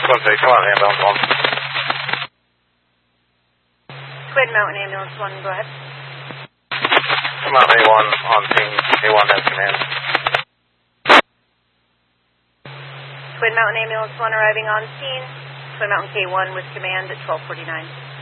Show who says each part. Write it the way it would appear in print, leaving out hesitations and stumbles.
Speaker 1: 616, come on, ambulance 1.
Speaker 2: Twin Mountain Ambulance 1, go ahead.
Speaker 1: Come on, A1 on scene. A1 has command.
Speaker 2: Twin Mountain Ambulance 1 arriving on scene. Twin Mountain K1 with command at 1249.